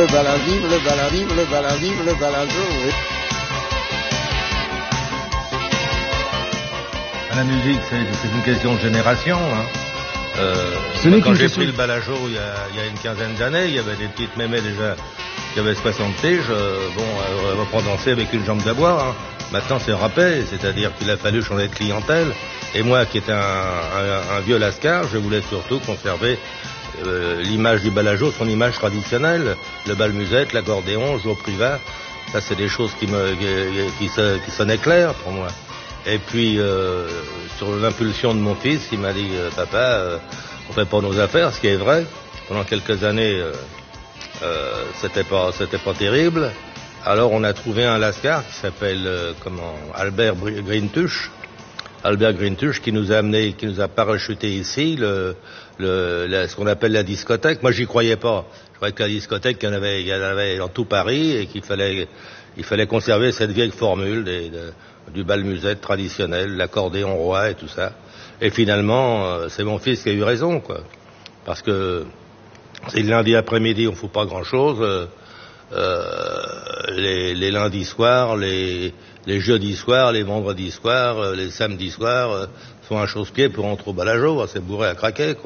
le bala, vive le bala, vive le bala, vive le balazo. La musique, c'est une question de génération. Hein. Quand j'ai pris le balajo il y a une quinzaine d'années, il y avait des petites mémés déjà qui avaient 60 piges. Elle va pas danser avec une jambe d'abois. Hein. Maintenant, c'est râpé, c'est-à-dire qu'il a fallu changer de clientèle. Et moi, qui étais un vieux lascar, je voulais surtout conserver l'image du balajo, son image traditionnelle, le bal-musette, l'accordéon, jour privat. Ça, c'est des choses qui sonnaient claires pour moi. Et puis, sur l'impulsion de mon fils, il m'a dit « Papa, on fait pas nos affaires », ce qui est vrai. Pendant quelques années, c'était pas terrible. Alors, on a trouvé un lascar qui s'appelle Albert Grintuch. Albert Grintuch qui nous a parachuté ici ce qu'on appelle la discothèque. Moi, j'y croyais pas. Je croyais que la discothèque, il y en avait dans tout Paris et qu'il fallait conserver cette vieille formule du bal-musette traditionnel, l'accordéon roi et tout ça. Et finalement, c'est mon fils qui a eu raison, quoi. Parce que c'est le lundi après-midi, on fout pas grand-chose. Les lundis soirs, les jeudis soirs, les vendredis soirs, les samedis soirs, sont un chausse-pied pour rentrer au balajo. C'est bourré à craquer, quoi.